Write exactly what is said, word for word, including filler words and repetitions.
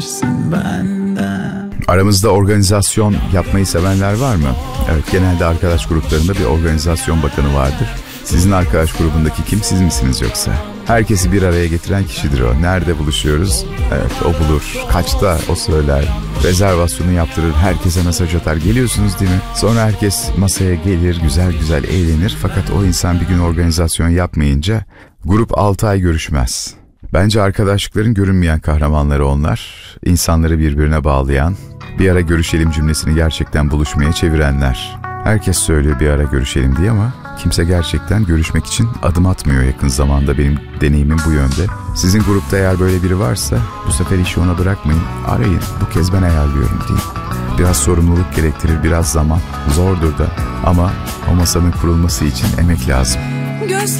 Aramızda organizasyon yapmayı sevenler var mı? Evet, genelde arkadaş gruplarında bir organizasyon bakanı vardır. Sizin arkadaş grubundaki kim, siz misiniz yoksa? Herkesi bir araya getiren kişidir o. Nerede buluşuyoruz? Evet, o bulur. Kaçta o söyler. Rezervasyonu yaptırır, herkese mesaj atar. Geliyorsunuz değil mi? Sonra herkes masaya gelir, güzel güzel eğlenir. Fakat o insan bir gün organizasyon yapmayınca grup altı ay görüşmez. Bence arkadaşlıkların görünmeyen kahramanları onlar. İnsanları birbirine bağlayan, bir ara görüşelim cümlesini gerçekten buluşmaya çevirenler. Herkes söylüyor bir ara görüşelim diye ama kimse gerçekten görüşmek için adım atmıyor yakın zamanda. Benim deneyimim bu yönde. Sizin grupta eğer böyle biri varsa bu sefer işi ona bırakmayın. Arayın, bu kez ben ayarlıyorum deyin. Biraz sorumluluk gerektirir, biraz zaman. Zordur da ama o masanın kurulması için emek lazım.